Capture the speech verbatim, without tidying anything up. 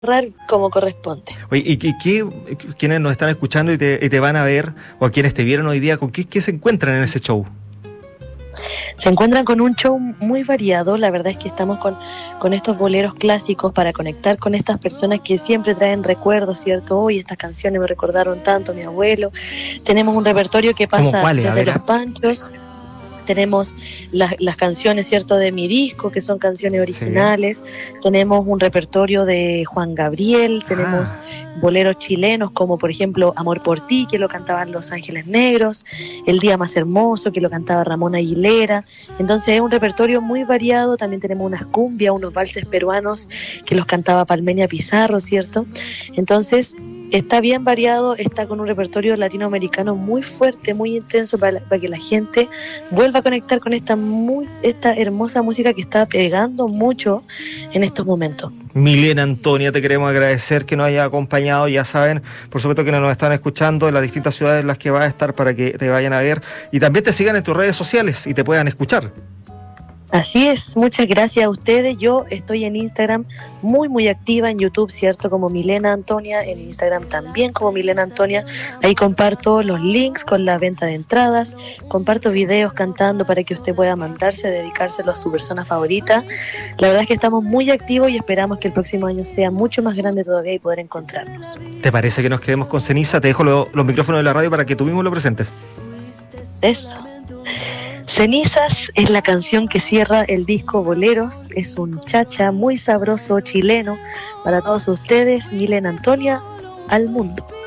como corresponde. Oye, ¿y, y qué, quienes nos están escuchando y te, y te van a ver, o quienes te vieron hoy día, con qué, qué se encuentran en ese show? Se encuentran con un show muy variado. La verdad es que estamos con, con estos boleros clásicos para conectar con estas personas que siempre traen recuerdos, ¿cierto? Hoy estas canciones me recordaron tanto a mi abuelo. Tenemos un repertorio que pasa cuáles? desde Los Panchos. Tenemos las, las canciones, ¿cierto?, de mi disco, que son canciones originales. Sí. Tenemos un repertorio de Juan Gabriel, tenemos ah. boleros chilenos, como por ejemplo Amor por ti, que lo cantaban Los Ángeles Negros, El Día Más Hermoso, que lo cantaba Ramón Aguilera. Entonces es un repertorio muy variado. También tenemos unas cumbias, unos valses peruanos, que los cantaba Palmenia Pizarro, ¿cierto? Entonces está bien variado, está con un repertorio latinoamericano muy fuerte, muy intenso, para, la, para que la gente vuelva a conectar con esta muy esta hermosa música que está pegando mucho en estos momentos. Milena Antonia, te queremos agradecer que nos haya acompañado. Ya saben, por supuesto, que nos están escuchando en las distintas ciudades en las que vas a estar, para que te vayan a ver y también te sigan en tus redes sociales y te puedan escuchar. Así es, muchas gracias a ustedes. Yo estoy en Instagram muy muy activa, en YouTube, ¿cierto?, como Milena Antonia, en Instagram también como Milena Antonia. Ahí comparto los links con la venta de entradas, comparto videos cantando para que usted pueda mandarse, dedicárselo a su persona favorita. La verdad es que estamos muy activos y esperamos que el próximo año sea mucho más grande todavía y poder encontrarnos. ¿Te parece que nos quedemos con Ceniza? Te dejo lo, los micrófonos de la radio para que tú mismo lo presentes. Eso. Cenizas es la canción que cierra el disco Boleros, es un chacha muy sabroso chileno para todos ustedes. Milena Antonia, al mundo.